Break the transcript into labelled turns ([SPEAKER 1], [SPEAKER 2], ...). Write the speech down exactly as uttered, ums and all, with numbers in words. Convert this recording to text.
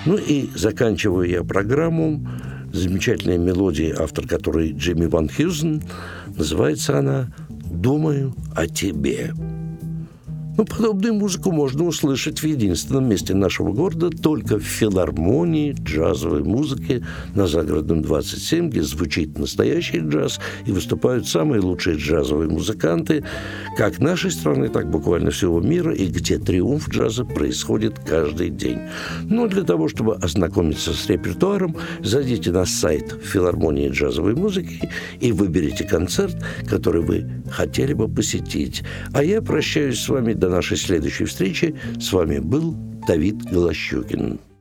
[SPEAKER 1] Ну и заканчиваю я программу замечательной мелодией, автор которой Джимми Ван Хьюзен. Называется она «Думаю о тебе». Ну, подобную музыку можно услышать в единственном месте нашего города, только в филармонии джазовой музыки на Загородном двадцать семь, где звучит настоящий джаз и выступают самые лучшие джазовые музыканты как нашей страны, так буквально всего мира, и где триумф джаза происходит каждый день. Но для того, чтобы ознакомиться с репертуаром, зайдите на сайт филармонии джазовой музыки и выберите концерт, который вы хотели бы посетить. А я прощаюсь с вами до нашей следующей встречи. С вами был Давид Голощёкин.